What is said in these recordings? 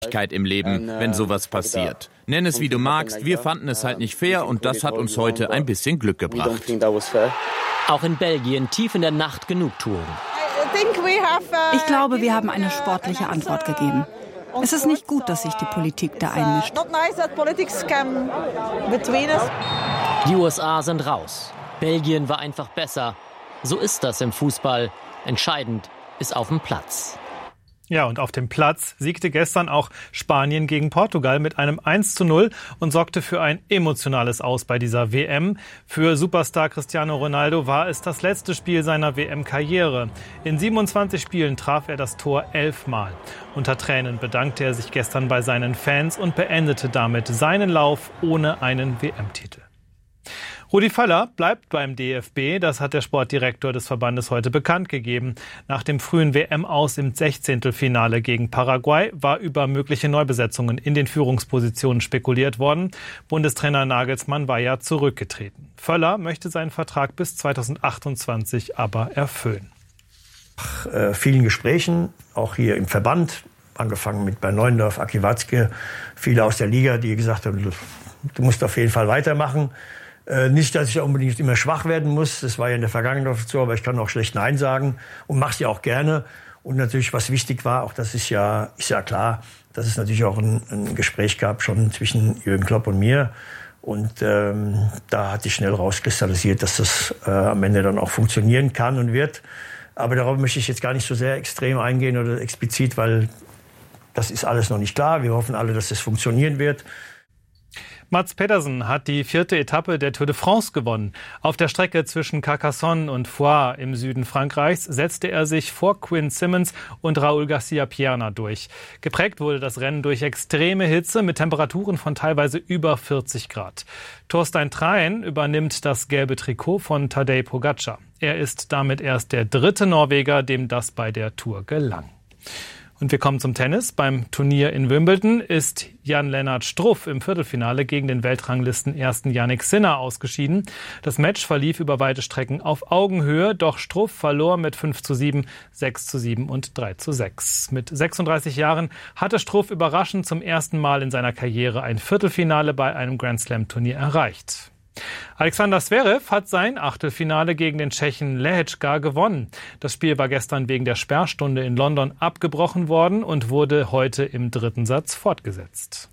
Im Leben, wenn sowas passiert. Nenn es wie du magst, wir fanden es halt nicht fair und das hat uns heute ein bisschen Glück gebracht. Auch in Belgien tief in der Nacht Genugtuung. Ich glaube, wir haben eine sportliche Antwort gegeben. Es ist nicht gut, dass sich die Politik da einmischt. Die USA sind raus. Belgien war einfach besser. So ist das im Fußball. Entscheidend ist auf dem Platz. Ja, und auf dem Platz siegte gestern auch Spanien gegen Portugal mit einem 1:0 und sorgte für ein emotionales Aus bei dieser WM. Für Superstar Cristiano Ronaldo war es das letzte Spiel seiner WM-Karriere. In 27 Spielen traf er das Tor 11 Mal. Unter Tränen bedankte er sich gestern bei seinen Fans und beendete damit seinen Lauf ohne einen WM-Titel. Rudi Völler bleibt beim DFB, das hat der Sportdirektor des Verbandes heute bekannt gegeben. Nach dem frühen WM-Aus im 16. gegen Paraguay war über mögliche Neubesetzungen in den Führungspositionen spekuliert worden. Bundestrainer Nagelsmann war ja zurückgetreten. Völler möchte seinen Vertrag bis 2028 aber erfüllen. Nach vielen Gesprächen, auch hier im Verband, angefangen mit bei Neuendorf, Aki Watzke, viele aus der Liga, die gesagt haben, du musst auf jeden Fall weitermachen. Nicht, dass ich unbedingt immer schwach werden muss, das war ja in der Vergangenheit so, aber ich kann auch schlecht Nein sagen und mache es ja auch gerne. Und natürlich, was wichtig war, auch das ist ja klar, dass es natürlich auch ein Gespräch gab schon zwischen Jürgen Klopp und mir. Und da hat sich schnell rauskristallisiert, dass das am Ende dann auch funktionieren kann und wird. Aber darauf möchte ich jetzt gar nicht so sehr extrem eingehen oder explizit, weil das ist alles noch nicht klar. Wir hoffen alle, dass das funktionieren wird. Mats Pedersen hat die 4. Etappe der Tour de France gewonnen. Auf der Strecke zwischen Carcassonne und Foix im Süden Frankreichs setzte er sich vor Quinn Simmons und Raúl García Pierna durch. Geprägt wurde das Rennen durch extreme Hitze mit Temperaturen von teilweise über 40 Grad. Thorstein Træen übernimmt das gelbe Trikot von Tadej Pogačar. Er ist damit erst der 3. Norweger, dem das bei der Tour gelang. Und wir kommen zum Tennis. Beim Turnier in Wimbledon ist Jan-Lennart Struff im Viertelfinale gegen den Weltranglisten-Ersten Jannik Sinner ausgeschieden. Das Match verlief über weite Strecken auf Augenhöhe, doch Struff verlor mit 5:7, 6:7 und 3:6. Mit 36 Jahren hatte Struff überraschend zum ersten Mal in seiner Karriere ein Viertelfinale bei einem Grand-Slam-Turnier erreicht. Alexander Zverev hat sein Achtelfinale gegen den Tschechen Lehečka gewonnen. Das Spiel war gestern wegen der Sperrstunde in London abgebrochen worden und wurde heute im 3. Satz fortgesetzt.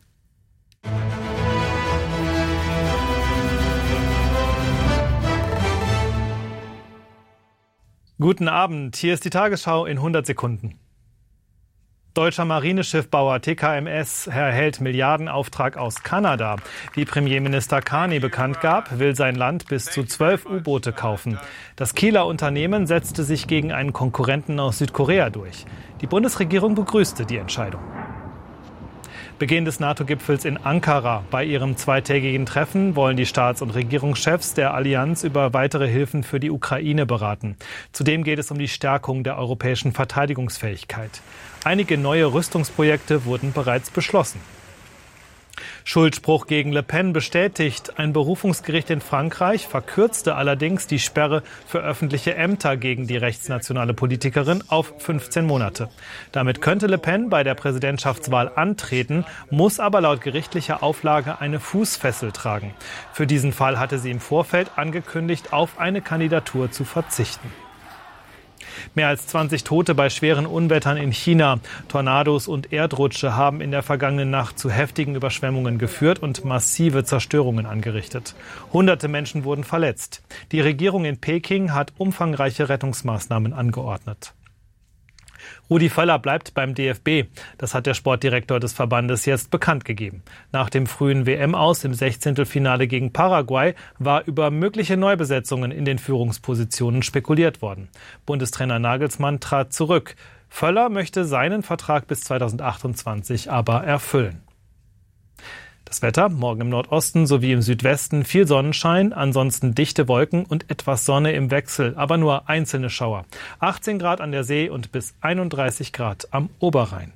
Guten Abend, hier ist die Tagesschau in 100 Sekunden. Deutscher Marineschiffbauer TKMS erhält Milliardenauftrag aus Kanada. Wie Premierminister Carney bekannt gab, will sein Land bis zu 12 U-Boote kaufen. Das Kieler Unternehmen setzte sich gegen einen Konkurrenten aus Südkorea durch. Die Bundesregierung begrüßte die Entscheidung. Beginn des NATO-Gipfels in Ankara. Bei ihrem zweitägigen Treffen wollen die Staats- und Regierungschefs der Allianz über weitere Hilfen für die Ukraine beraten. Zudem geht es um die Stärkung der europäischen Verteidigungsfähigkeit. Einige neue Rüstungsprojekte wurden bereits beschlossen. Schuldspruch gegen Le Pen bestätigt. Ein Berufungsgericht in Frankreich verkürzte allerdings die Sperre für öffentliche Ämter gegen die rechtsnationale Politikerin auf 15 Monate. Damit könnte Le Pen bei der Präsidentschaftswahl antreten, muss aber laut gerichtlicher Auflage eine Fußfessel tragen. Für diesen Fall hatte sie im Vorfeld angekündigt, auf eine Kandidatur zu verzichten. Mehr als 20 Tote bei schweren Unwettern in China. Tornados und Erdrutsche haben in der vergangenen Nacht zu heftigen Überschwemmungen geführt und massive Zerstörungen angerichtet. Hunderte Menschen wurden verletzt. Die Regierung in Peking hat umfangreiche Rettungsmaßnahmen angeordnet. Rudi Völler bleibt beim DFB. Das hat der Sportdirektor des Verbandes jetzt bekannt gegeben. Nach dem frühen WM-Aus im 16. gegen Paraguay war über mögliche Neubesetzungen in den Führungspositionen spekuliert worden. Bundestrainer Nagelsmann trat zurück. Völler möchte seinen Vertrag bis 2028 aber erfüllen. Das Wetter, morgen im Nordosten sowie im Südwesten viel Sonnenschein, ansonsten dichte Wolken und etwas Sonne im Wechsel, aber nur einzelne Schauer. 18 Grad an der See und bis 31 Grad am Oberrhein.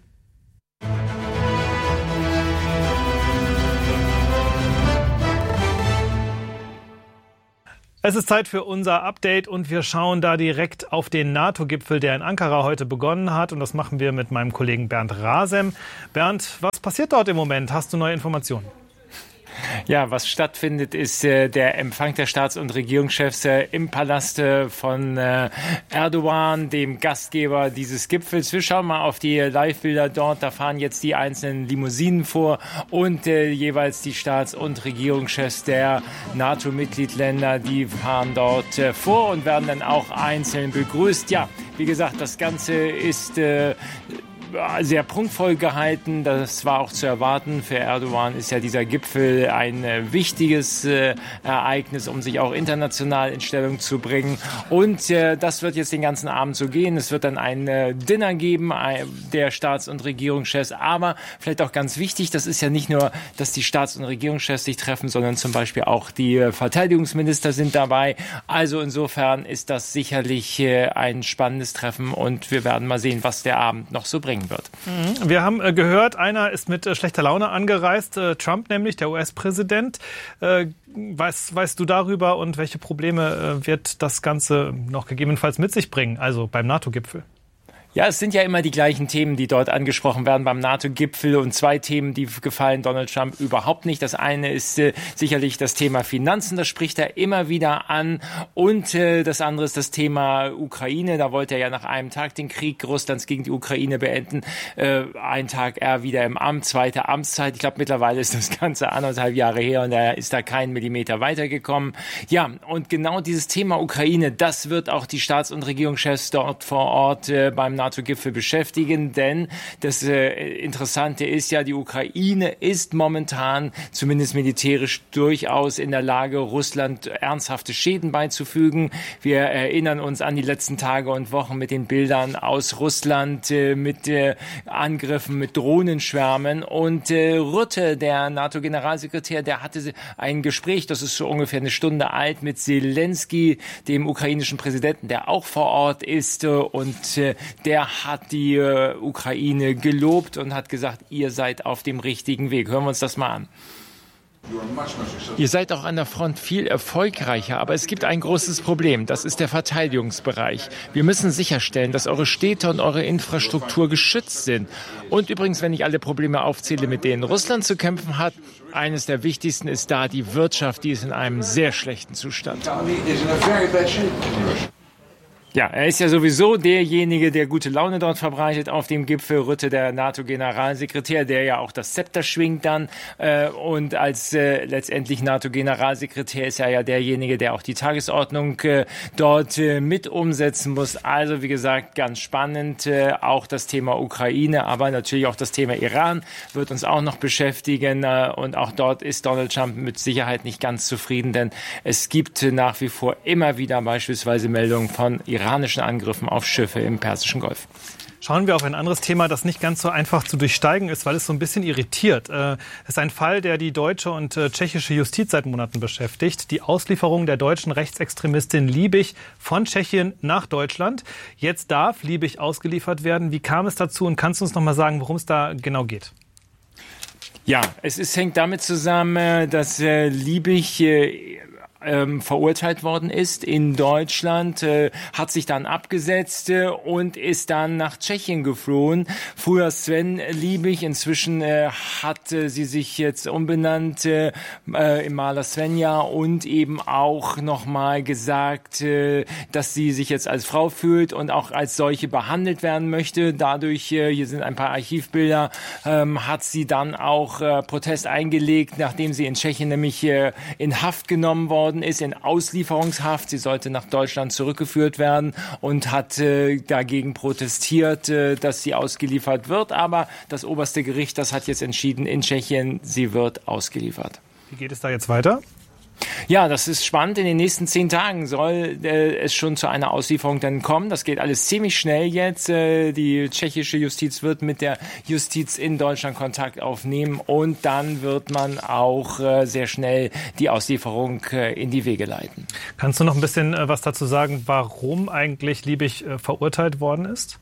Es ist Zeit für unser Update und wir schauen da direkt auf den NATO-Gipfel, der in Ankara heute begonnen hat. Und das machen wir mit meinem Kollegen Bernd Rasem. Bernd, was passiert dort im Moment? Hast du neue Informationen? Ja, was stattfindet, ist der Empfang der Staats- und Regierungschefs im Palast von Erdogan, dem Gastgeber dieses Gipfels. Wir schauen mal auf die Live-Bilder dort. Da fahren jetzt die einzelnen Limousinen vor und jeweils die Staats- und Regierungschefs der NATO-Mitgliedsländer, die fahren dort vor und werden dann auch einzeln begrüßt. Ja, wie gesagt, das Ganze ist sehr prunkvoll gehalten. Das war auch zu erwarten. Für Erdogan ist ja dieser Gipfel ein wichtiges Ereignis, um sich auch international in Stellung zu bringen. Und das wird jetzt den ganzen Abend so gehen. Es wird dann ein Dinner geben der Staats- und Regierungschefs. Aber vielleicht auch ganz wichtig, das ist ja nicht nur, dass die Staats- und Regierungschefs sich treffen, sondern zum Beispiel auch die Verteidigungsminister sind dabei. Also insofern ist das sicherlich ein spannendes Treffen und wir werden mal sehen, was der Abend noch so bringt wird. Wir haben gehört, einer ist mit schlechter Laune angereist, Trump nämlich, der US-Präsident. Weißt du darüber und welche Probleme wird das Ganze noch gegebenenfalls mit sich bringen, also beim NATO-Gipfel? Ja, es sind ja immer die gleichen Themen, die dort angesprochen werden beim NATO-Gipfel und zwei Themen, die gefallen Donald Trump überhaupt nicht. Das eine ist sicherlich das Thema Finanzen, das spricht er immer wieder an und das andere ist das Thema Ukraine. Da wollte er ja nach einem Tag den Krieg Russlands gegen die Ukraine beenden. Ein Tag er wieder im Amt, zweite Amtszeit. Ich glaube, mittlerweile ist das Ganze 1,5 Jahre her und er ist da keinen Millimeter weitergekommen. Ja, und genau dieses Thema Ukraine, das wird auch die Staats- und Regierungschefs dort vor Ort beim NATO-Gipfel beschäftigen, denn das Interessante ist ja, die Ukraine ist momentan zumindest militärisch durchaus in der Lage, Russland ernsthafte Schäden beizufügen. Wir erinnern uns an die letzten Tage und Wochen mit den Bildern aus Russland, mit Angriffen, mit Drohnenschwärmen und Rutte, der NATO-Generalsekretär, der hatte ein Gespräch, das ist so ungefähr eine Stunde alt, mit Zelensky, dem ukrainischen Präsidenten, der auch vor Ort ist und der hat die Ukraine gelobt und hat gesagt, ihr seid auf dem richtigen Weg. Hören wir uns das mal an. Ihr seid auch an der Front viel erfolgreicher, aber es gibt ein großes Problem. Das ist der Verteidigungsbereich. Wir müssen sicherstellen, dass eure Städte und eure Infrastruktur geschützt sind. Und übrigens, wenn ich alle Probleme aufzähle, mit denen Russland zu kämpfen hat, eines der wichtigsten ist da die Wirtschaft, die ist in einem sehr schlechten Zustand. Ja, er ist ja sowieso derjenige, der gute Laune dort verbreitet auf dem Gipfel. Rutte, der NATO-Generalsekretär, der ja auch das Zepter schwingt dann. Und als letztendlich NATO-Generalsekretär ist er ja derjenige, der auch die Tagesordnung dort mit umsetzen muss. Also wie gesagt, ganz spannend. Auch das Thema Ukraine, aber natürlich auch das Thema Iran wird uns auch noch beschäftigen. Und auch dort ist Donald Trump mit Sicherheit nicht ganz zufrieden, denn es gibt nach wie vor immer wieder beispielsweise Meldungen von iranischen Angriffen auf Schiffe im Persischen Golf. Schauen wir auf ein anderes Thema, das nicht ganz so einfach zu durchsteigen ist, weil es so ein bisschen irritiert. Es ist ein Fall, der die deutsche und tschechische Justiz seit Monaten beschäftigt. Die Auslieferung der deutschen Rechtsextremistin Liebig von Tschechien nach Deutschland. Jetzt darf Liebig ausgeliefert werden. Wie kam es dazu und kannst du uns noch mal sagen, worum es da genau geht? Ja, hängt damit zusammen, dass Liebig verurteilt worden ist in Deutschland, hat sich dann abgesetzt und ist dann nach Tschechien geflohen. Früher Sven Liebig, inzwischen hat sie sich jetzt umbenannt im Maler Svenja und eben auch nochmal gesagt, dass sie sich jetzt als Frau fühlt und auch als solche behandelt werden möchte. Dadurch, hier sind ein paar Archivbilder, hat sie dann auch Protest eingelegt, nachdem sie in Tschechien nämlich in Haft genommen worden ist, in Auslieferungshaft. Sie sollte nach Deutschland zurückgeführt werden und hat dagegen protestiert, dass sie ausgeliefert wird. Aber das oberste Gericht, das hat jetzt entschieden in Tschechien, sie wird ausgeliefert. Wie geht es da jetzt weiter? Ja, das ist spannend. In den nächsten 10 Tagen soll es schon zu einer Auslieferung dann kommen. Das geht alles ziemlich schnell jetzt. Die tschechische Justiz wird mit der Justiz in Deutschland Kontakt aufnehmen und dann wird man auch sehr schnell die Auslieferung in die Wege leiten. Kannst du noch ein bisschen was dazu sagen, warum eigentlich Liebig verurteilt worden ist?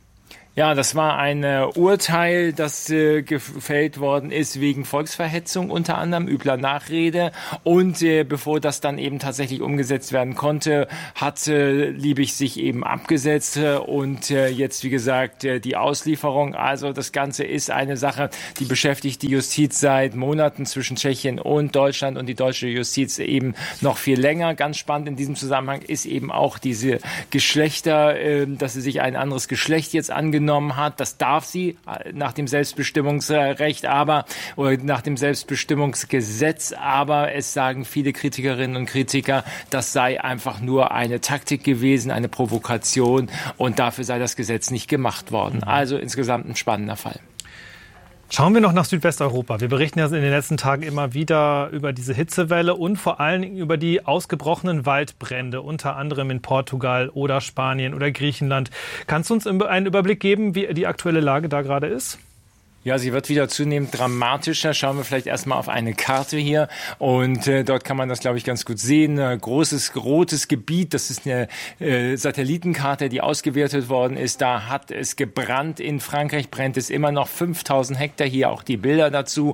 Ja, das war ein Urteil, das gefällt worden ist wegen Volksverhetzung, unter anderem übler Nachrede. Und bevor das dann eben tatsächlich umgesetzt werden konnte, hat Liebig sich eben abgesetzt. Und jetzt, wie gesagt, die Auslieferung. Also das Ganze ist eine Sache, die beschäftigt die Justiz seit Monaten zwischen Tschechien und Deutschland und die deutsche Justiz eben noch viel länger. Ganz spannend in diesem Zusammenhang ist eben auch diese Geschlechter, dass sie sich ein anderes Geschlecht jetzt angenommen hat. Das darf sie nach dem Selbstbestimmungsrecht, oder nach dem Selbstbestimmungsgesetz. Aber es sagen viele Kritikerinnen und Kritiker, das sei einfach nur eine Taktik gewesen, eine Provokation und dafür sei das Gesetz nicht gemacht worden. Also insgesamt ein spannender Fall. Schauen wir noch nach Südwesteuropa. Wir berichten ja in den letzten Tagen immer wieder über diese Hitzewelle und vor allen Dingen über die ausgebrochenen Waldbrände, unter anderem in Portugal oder Spanien oder Griechenland. Kannst du uns einen Überblick geben, wie die aktuelle Lage da gerade ist? Ja, sie wird wieder zunehmend dramatischer. Schauen wir vielleicht erstmal auf eine Karte hier. Und dort kann man das, glaube ich, ganz gut sehen. Ein großes, rotes Gebiet, das ist eine Satellitenkarte, die ausgewertet worden ist. Da hat es gebrannt. In Frankreich brennt es immer noch 5000 Hektar. Hier auch die Bilder dazu.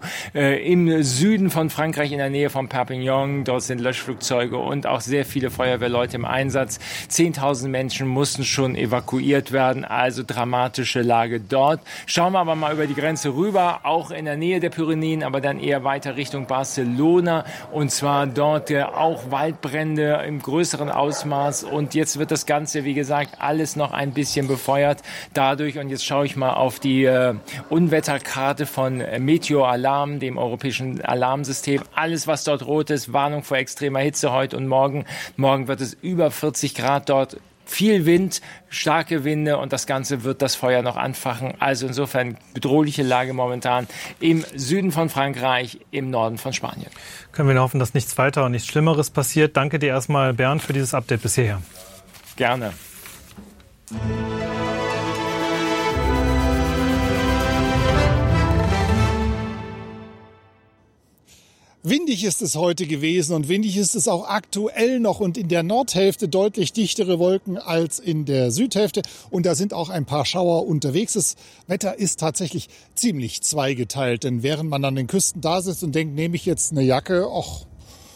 Im Süden von Frankreich, in der Nähe von Perpignan, dort sind Löschflugzeuge und auch sehr viele Feuerwehrleute im Einsatz. 10.000 Menschen mussten schon evakuiert werden. Also dramatische Lage dort. Schauen wir aber mal über die Grenze rüber, auch in der Nähe der Pyrenäen, aber dann eher weiter Richtung Barcelona, und zwar dort auch Waldbrände im größeren Ausmaß, und jetzt wird das Ganze, wie gesagt, alles noch ein bisschen befeuert dadurch. Und jetzt schaue ich mal auf die Unwetterkarte von Meteoralarm, dem europäischen Alarmsystem. Alles, was dort rot ist, Warnung vor extremer Hitze heute und morgen. Morgen wird es über 40 Grad dort. Viel Wind, starke Winde, und das Ganze wird das Feuer noch anfachen. Also insofern bedrohliche Lage momentan im Süden von Frankreich, im Norden von Spanien. Können wir nur hoffen, dass nichts weiter und nichts Schlimmeres passiert. Danke dir erstmal, Bernd, für dieses Update bis hierher. Gerne. Windig ist es heute gewesen und windig ist es auch aktuell noch, und in der Nordhälfte deutlich dichtere Wolken als in der Südhälfte, und da sind auch ein paar Schauer unterwegs. Das Wetter ist tatsächlich ziemlich zweigeteilt, denn während man an den Küsten da sitzt und denkt, nehme ich jetzt eine Jacke, ach,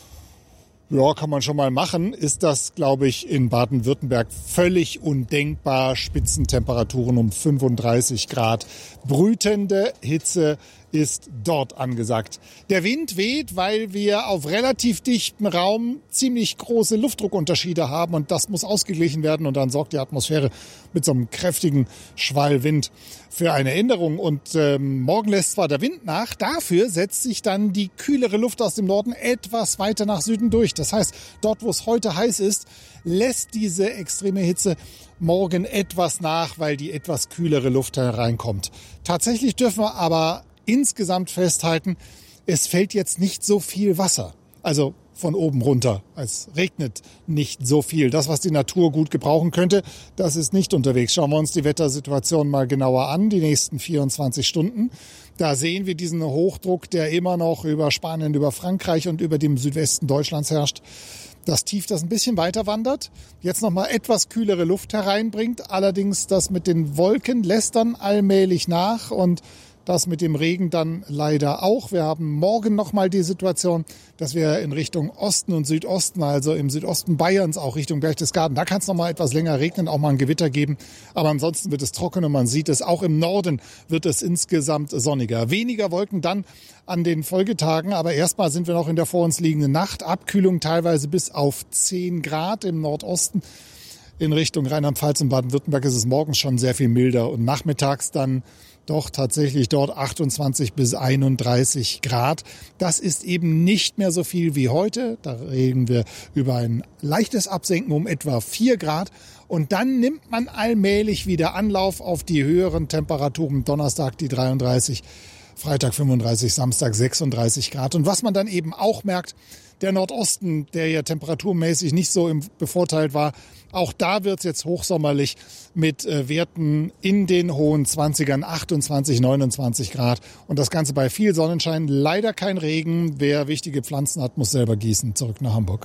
ja, kann man schon mal machen, ist das, glaube ich, in Baden-Württemberg völlig undenkbar. Spitzentemperaturen um 35 Grad. Brütende Hitze ist dort angesagt. Der Wind weht, weil wir auf relativ dichtem Raum ziemlich große Luftdruckunterschiede haben, und das muss ausgeglichen werden, und dann sorgt die Atmosphäre mit so einem kräftigen Schwallwind für eine Änderung. Und morgen lässt zwar der Wind nach, dafür setzt sich dann die kühlere Luft aus dem Norden etwas weiter nach Süden durch. Das heißt, dort, wo es heute heiß ist, lässt diese extreme Hitze morgen etwas nach, weil die etwas kühlere Luft hereinkommt. Tatsächlich dürfen wir aber insgesamt festhalten, es fällt jetzt nicht so viel Wasser. Also von oben runter. Es regnet nicht so viel. Das, was die Natur gut gebrauchen könnte, das ist nicht unterwegs. Schauen wir uns die Wettersituation mal genauer an, die nächsten 24 Stunden. Da sehen wir diesen Hochdruck, der immer noch über Spanien, über Frankreich und über dem Südwesten Deutschlands herrscht. Das Tief, das ein bisschen weiter wandert, jetzt nochmal etwas kühlere Luft hereinbringt. Allerdings das mit den Wolken lässt dann allmählich nach, und das mit dem Regen dann leider auch. Wir haben morgen nochmal die Situation, dass wir in Richtung Osten und Südosten, also im Südosten Bayerns, auch Richtung Berchtesgaden, da kann es nochmal etwas länger regnen, auch mal ein Gewitter geben. Aber ansonsten wird es trocken, und man sieht es, auch im Norden wird es insgesamt sonniger. Weniger Wolken dann an den Folgetagen, aber erstmal sind wir noch in der vor uns liegenden Nacht. Abkühlung teilweise bis auf 10 Grad im Nordosten. In Richtung Rheinland-Pfalz und Baden-Württemberg ist es morgens schon sehr viel milder, und nachmittags dann doch tatsächlich dort 28 bis 31 Grad. Das ist eben nicht mehr so viel wie heute. Da reden wir über ein leichtes Absenken um etwa 4 Grad. Und dann nimmt man allmählich wieder Anlauf auf die höheren Temperaturen. Donnerstag die 33, Freitag 35, Samstag 36 Grad. Und was man dann eben auch merkt, der Nordosten, der ja temperaturmäßig nicht so bevorteilt war, auch da wird es jetzt hochsommerlich mit Werten in den hohen 20ern, 28, 29 Grad. Und das Ganze bei viel Sonnenschein, leider kein Regen. Wer wichtige Pflanzen hat, muss selber gießen. Zurück nach Hamburg.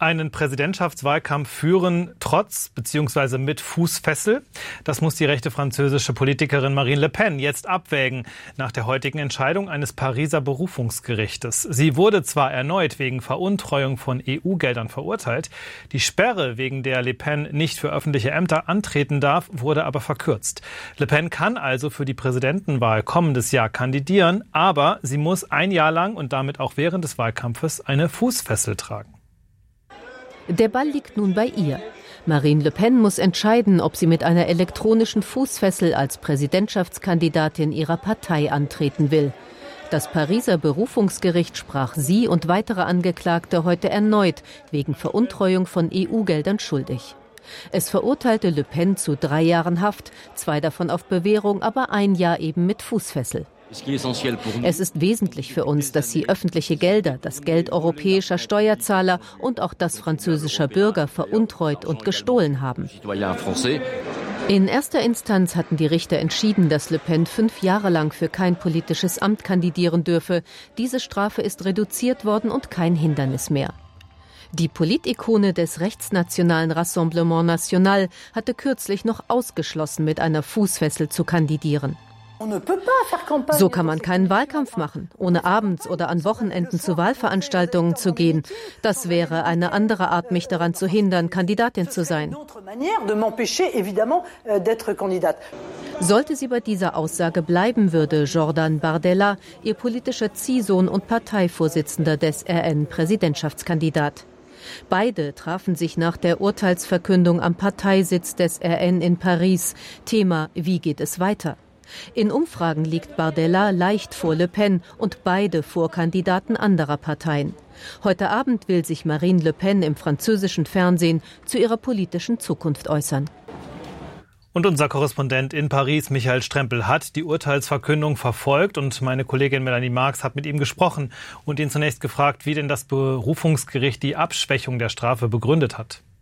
Einen Präsidentschaftswahlkampf führen, trotz bzw. mit Fußfessel? Das muss die rechte französische Politikerin Marine Le Pen jetzt abwägen, nach der heutigen Entscheidung eines Pariser Berufungsgerichtes. Sie wurde zwar erneut wegen Veruntreuung von EU-Geldern verurteilt, die Sperre, wegen der Le Pen nicht für öffentliche Ämter antreten darf, wurde aber verkürzt. Le Pen kann also für die Präsidentenwahl kommendes Jahr kandidieren, aber sie muss ein Jahr lang und damit auch während des Wahlkampfes eine Fußfessel tragen. Der Ball liegt nun bei ihr. Marine Le Pen muss entscheiden, ob sie mit einer elektronischen Fußfessel als Präsidentschaftskandidatin ihrer Partei antreten will. Das Pariser Berufungsgericht sprach sie und weitere Angeklagte heute erneut wegen Veruntreuung von EU-Geldern schuldig. Es verurteilte Le Pen zu 3 Jahren Haft, 2 davon auf Bewährung, aber 1 Jahr eben mit Fußfessel. Es ist wesentlich für uns, dass sie öffentliche Gelder, das Geld europäischer Steuerzahler und auch das französischer Bürger veruntreut und gestohlen haben. In erster Instanz hatten die Richter entschieden, dass Le Pen 5 Jahre lang für kein politisches Amt kandidieren dürfe. Diese Strafe ist reduziert worden und kein Hindernis mehr. Die Politikone des rechtsnationalen Rassemblement National hatte kürzlich noch ausgeschlossen, mit einer Fußfessel zu kandidieren. So kann man keinen Wahlkampf machen, ohne abends oder an Wochenenden zu Wahlveranstaltungen zu gehen. Das wäre eine andere Art, mich daran zu hindern, Kandidatin zu sein. Sollte sie bei dieser Aussage bleiben, würde Jordan Bardella, ihr politischer Ziehsohn und Parteivorsitzender des RN-Präsidentschaftskandidat. Beide trafen sich nach der Urteilsverkündung am Parteisitz des RN in Paris. Thema: Wie geht es weiter? In Umfragen liegt Bardella leicht vor Le Pen und beide Vorkandidaten anderer Parteien. Heute Abend will sich Marine Le Pen im französischen Fernsehen zu ihrer politischen Zukunft äußern. Und unser Korrespondent in Paris, Michael Strempel, hat die Urteilsverkündung verfolgt und meine Kollegin Melanie Marx hat mit ihm gesprochen und ihn zunächst gefragt, wie denn das Berufungsgericht die Abschwächung der Strafe begründet hat.